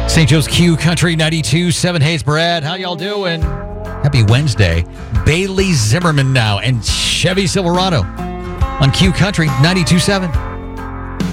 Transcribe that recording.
St. Joe's Q Country 92.7. Hey, it's Brad. How y'all doing? Happy Wednesday. Bailey Zimmerman now and Chevy Silverado on Q Country 92.7.